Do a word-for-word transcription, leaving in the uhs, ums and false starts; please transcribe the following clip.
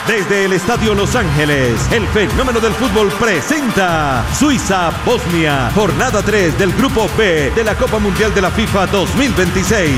Desde el Estadio Los Ángeles, el fenómeno del fútbol presenta Suiza-Bosnia, jornada tres del Grupo B de la Copa Mundial de la FIFA dos mil veintiséis.